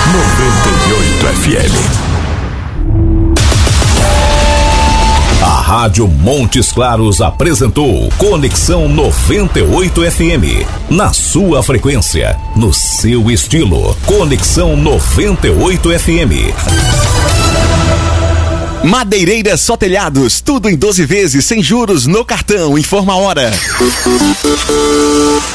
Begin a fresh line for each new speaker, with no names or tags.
98 FM. A Rádio Montes Claros apresentou Conexão 98 FM. Na sua frequência, no seu estilo. Conexão 98 FM.
Madeireiras Só Telhados, tudo em 12 vezes, sem juros, no cartão. Informa a hora.